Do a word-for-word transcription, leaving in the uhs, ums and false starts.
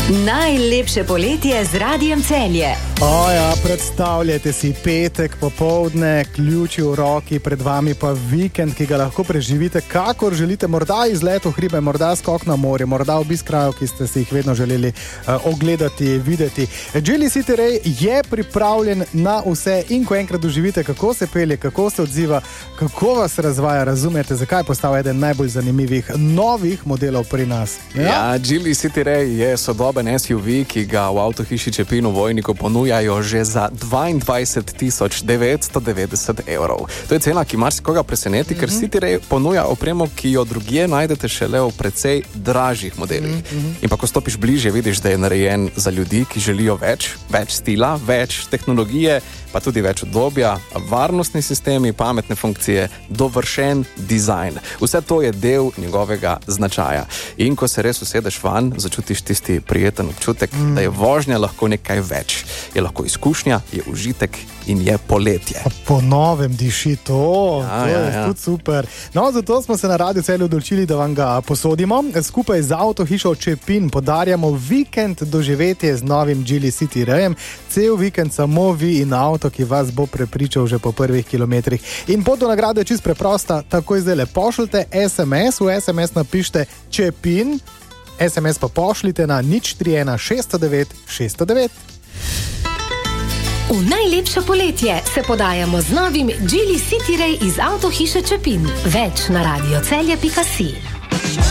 Najlepše poletje z Radiem Celje. O ja, predstavljajte si petek popoldne, ključi v roki, pred vami pa vikend, ki ga lahko preživite kakor želite, morda izlet v hribe, morda skok na morje, morda obisk krajev, ki ste si jih vedno želeli uh, ogledati, videti. Jilly City Ray je pripravljen na vse in ko enkrat doživite, kako se pelje, kako se odziva, kako vas razvaja, razumete, zakaj postaja eden najbolj zanimivih novih modelov pri nas. Ja, ja Jilly City Ray je sodoben S U V, ki ga v avtohiši Čepin v Vojniku ponujajo že za dvaindvajset tisoč devetsto devetdeset evrov. To je cena, ki marsikoga preseneti, mm-hmm. ker City Ray ponuja opremo, ki jo drugje najdete šele v precej dražjih modelih. Mm-hmm. In pa ko stopiš bliže, vidiš, da je narejen za ljudi, ki želijo več, več stila, več tehnologije, pa tudi več udobja, varnostni sistemi, pametne funkcije, dovršen dizajn. Vse to je del njegovega značaja. In ko se res usedeš van, začutiš tisti prijeten občutek, mm. da je vožnja lahko nekaj več. Je lahko izkušnja, je užitek in je poletje. Po novem diši to, ja, to ja, je ja. tudi super. No, zato smo se na Radiu Celje odločili, da vam ga posodimo. Skupaj z avtohišo Čepin podarjamo vikend doživetje z novim Jilly City Rayem. Cel vikend samo vi in avto, ki vas bo prepričal že po prvih kilometrih. In pot do nagrade je čist preprosta, takoj zdaj le pošljite S M S, v S M S napišite Čepin, S M S pa pošljite na nič tri ena šest devet šest devet. V najlepše poletje se podajamo z novim Jilly City Ray iz avtohiše Čepin. Več na radiocelje pika si.